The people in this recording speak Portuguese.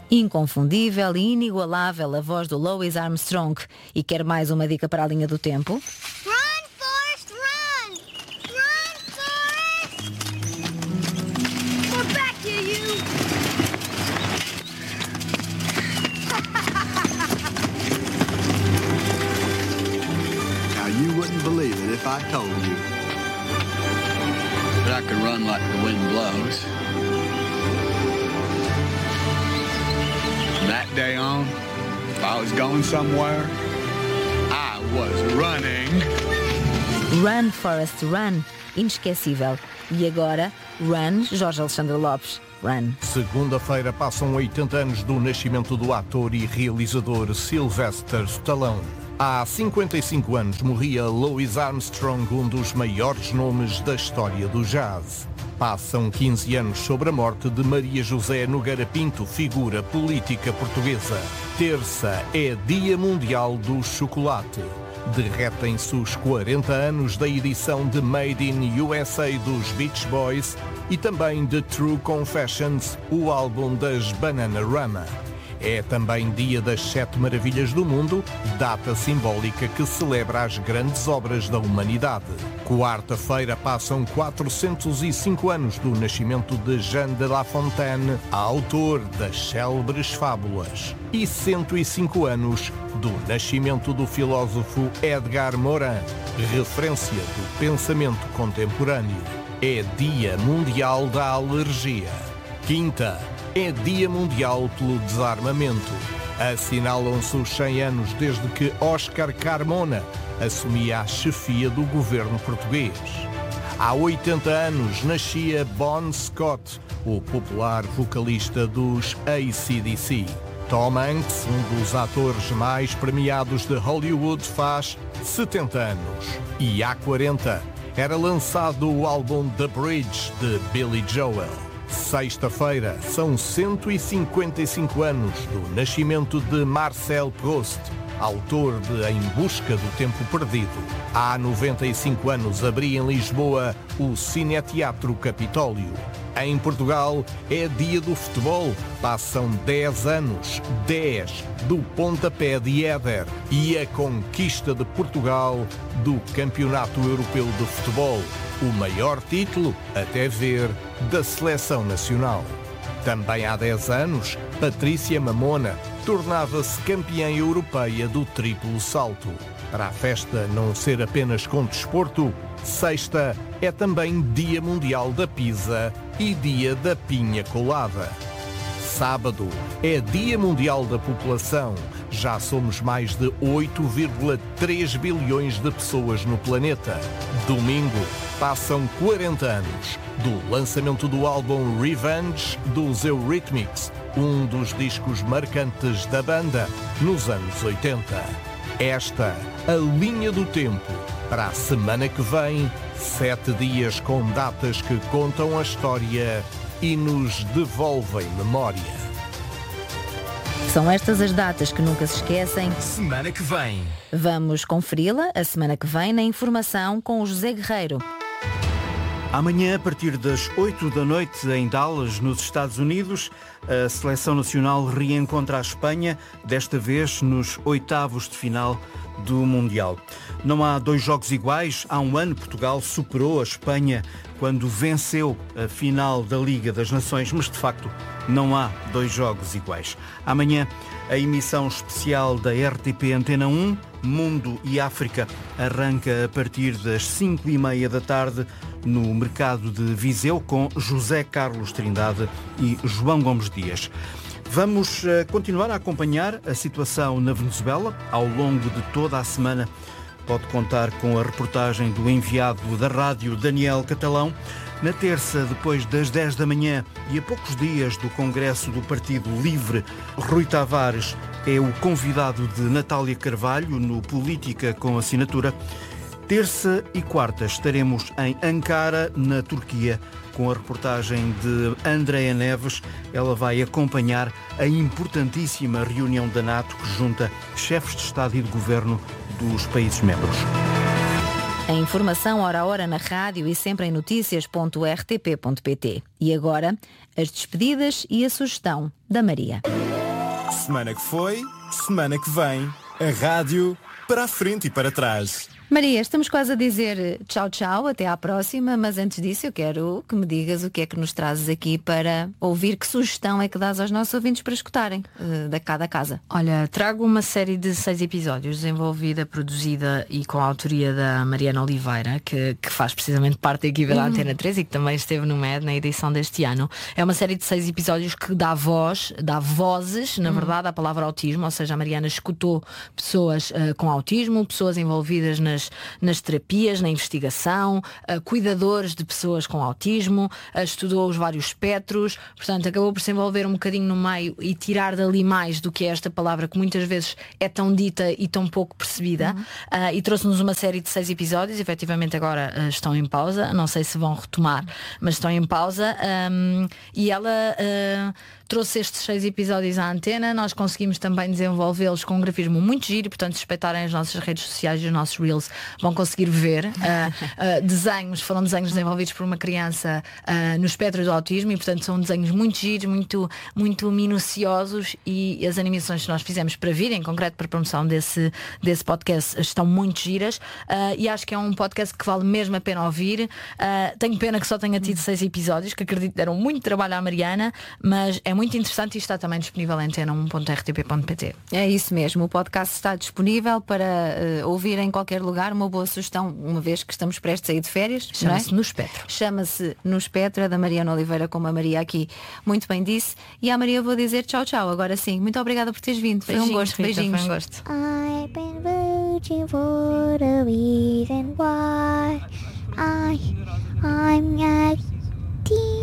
Inconfundível e inigualável a voz do Louis Armstrong. E quer mais uma dica para a linha do tempo? Run, Forrest, run! Run, Forrest! We're back here, you! Now you wouldn't believe it if I told you. But I can run like the wind blows. From that day on, if I was going somewhere, I was running. Run, Forrest, run. Inesquecível. E agora, run, Jorge Alexandre Lopes. Run. Segunda-feira passam 80 anos do nascimento do ator e realizador Sylvester Stallone. Há 55 anos morria Louis Armstrong, um dos maiores nomes da história do jazz. Passam 15 anos sobre a morte de Maria José Nogueira Pinto, figura política portuguesa. Terça é Dia Mundial do Chocolate. Derretem-se os 40 anos da edição de Made in USA dos Beach Boys e também de True Confessions, o álbum das Bananarama. É também dia das 7 Maravilhas do Mundo, data simbólica que celebra as grandes obras da humanidade. Quarta-feira passam 405 anos do nascimento de Jean de La Fontaine, autor das célebres fábulas, e 105 anos do nascimento do filósofo Edgar Morin, referência do pensamento contemporâneo. É Dia Mundial da Alergia. Quinta é Dia Mundial pelo Desarmamento. Assinalam-se os 100 anos desde que Oscar Carmona assumia a chefia do governo português. Há 80 anos nascia Bon Scott, o popular vocalista dos AC/DC. Tom Hanks, um dos atores mais premiados de Hollywood, faz 70 anos. E há 40 era lançado o álbum The Bridge, de Billy Joel. Sexta-feira são 155 anos do nascimento de Marcel Proust, autor de Em Busca do Tempo Perdido. Há 95 anos abria em Lisboa o Cineteatro Capitólio. Em Portugal é dia do futebol. Passam 10 anos, 10, do pontapé de Éder e a conquista de Portugal do Campeonato Europeu de Futebol, o maior título, até ver, da Seleção Nacional. Também há 10 anos, Patrícia Mamona tornava-se campeã europeia do triplo salto. Para a festa não ser apenas com desporto, sexta é também Dia Mundial da Pizza e Dia da Pinha Colada. Sábado é Dia Mundial da População. Já somos mais de 8,3 bilhões de pessoas no planeta. Domingo passam 40 anos do lançamento do álbum Revenge dos Eurythmics, um dos discos marcantes da banda nos anos 80. Esta, a linha do tempo. Para a semana que vem, 7 dias com datas que contam a história e nos devolvem memória. São estas as datas que nunca se esquecem. Semana que vem. Vamos conferi-la a semana que vem na informação com o José Guerreiro. Amanhã, a partir das 8 da noite, em Dallas, nos Estados Unidos, a Seleção Nacional reencontra a Espanha, desta vez nos oitavos de final do Mundial. Não há dois jogos iguais. Há um ano, Portugal superou a Espanha quando venceu a final da Liga das Nações, mas de facto não há dois jogos iguais. Amanhã, a emissão especial da RTP Antena 1, Mundo e África, arranca a partir das 5h30 da tarde no mercado de Viseu com José Carlos Trindade e João Gomes Dias. Vamos continuar a acompanhar a situação na Venezuela ao longo de toda a semana. Pode contar com a reportagem do enviado da rádio Daniel Catalão. Na terça, depois das 10 da manhã e a poucos dias do Congresso do Partido Livre, Rui Tavares é o convidado de Natália Carvalho no Política com Assinatura. Terça e quarta estaremos em Ankara, na Turquia, com a reportagem de Andréa Neves. Ela vai acompanhar a importantíssima reunião da NATO que junta chefes de Estado e de Governo dos países membros. A informação hora a hora na rádio e sempre em notícias.rtp.pt. E agora, as despedidas e a sugestão da Maria. Semana que foi, semana que vem. A rádio para a frente e para trás. Maria, estamos quase a dizer tchau, tchau, até à próxima, mas antes disso eu quero que me digas o que é que nos trazes aqui para ouvir, que sugestão é que dás aos nossos ouvintes para escutarem da cada casa. Olha, trago uma série de 6 episódios, desenvolvida, produzida e com a autoria da Mariana Oliveira, que faz precisamente parte da equipa da Antena 3 e que também esteve no MED na edição deste ano. É uma série de 6 episódios que dá vozes, na verdade, à palavra autismo, ou seja, a Mariana escutou pessoas com autismo, pessoas envolvidas nas terapias, na investigação, cuidadores de pessoas com autismo, estudou os vários espectros, portanto acabou por se envolver um bocadinho no meio e tirar dali mais do que é esta palavra que muitas vezes é tão dita e tão pouco percebida, e trouxe-nos uma série de 6 episódios, efetivamente agora estão em pausa, não sei se vão retomar, mas estão em pausa, e ela trouxe estes 6 episódios à antena. Nós conseguimos também desenvolvê-los com um grafismo muito giro, portanto, se respeitarem as nossas redes sociais e os nossos reels, vão conseguir ver foram desenhos desenvolvidos por uma criança no espectro do autismo, e portanto são desenhos muito giros, muito minuciosos, e as animações que nós fizemos para vir, em concreto para a promoção desse podcast, estão muito giras, e acho que é um podcast que vale mesmo a pena ouvir. Tenho pena que só tenha tido 6 episódios, que acredito que deram muito trabalho à Mariana, mas é muito interessante e está também disponível em antena1.rtp.pt. É isso mesmo, o podcast está disponível para ouvir em qualquer lugar. Uma boa sugestão, uma vez que estamos prestes a ir de férias. Chama-se No Espectro. Chama-se No Espectro, é da Mariana Oliveira, como a Maria aqui muito bem disse. E à Maria vou dizer tchau, tchau. Agora sim, muito obrigada por teres vindo. Foi um gosto, Rita, beijinhos. Foi um gosto. I've been rooting for the reason why I'm